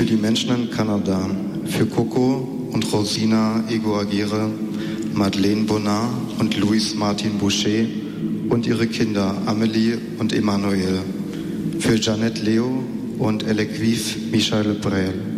die Menschen in Kanada, für Coco und Rosina Egoagere, Madeleine Bonnard und Louis Martin Boucher und ihre Kinder Amélie und Emmanuel, für Jeanette Leo und Elequive Michael Brel.